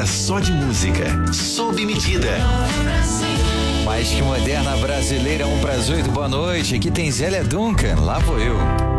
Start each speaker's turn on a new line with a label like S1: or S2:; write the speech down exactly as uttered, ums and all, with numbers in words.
S1: só de música, sob medida.
S2: Mais que moderna brasileira, um pras oito, boa noite. Aqui tem Zélia Duncan, lá vou eu.